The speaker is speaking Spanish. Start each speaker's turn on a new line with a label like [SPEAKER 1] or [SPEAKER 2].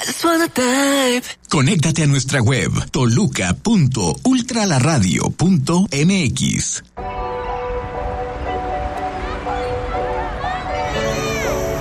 [SPEAKER 1] just wanna dive.
[SPEAKER 2] Conéctate a nuestra web toluca.ultralaradio.mx.